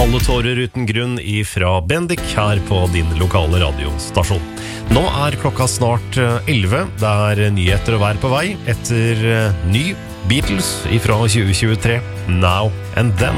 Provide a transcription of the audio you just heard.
Alle tårer uten grunn ifra Bendik her på din lokale radiostasjon. Nå klokka snart 11. Det nyheter å være på vei etter ny Beatles ifra 2023, Now and Then.